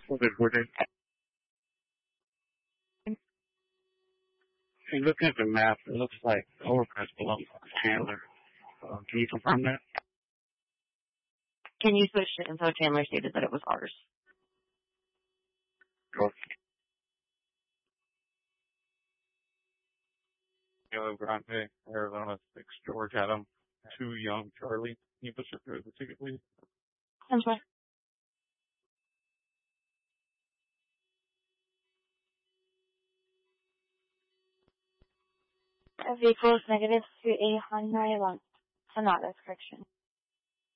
Would it? Hey, looking at the map, it looks like Overpass belongs to Chandler. Can you confirm that? Can you switch to info? Chandler stated that it was ours. Sure. Yellow Grande, Arizona 6, George Adam, 2 Young Charlie. Can you push it through the ticket, please? I'm sorry. A vehicle is negative to a Hyundai Sonata, correction.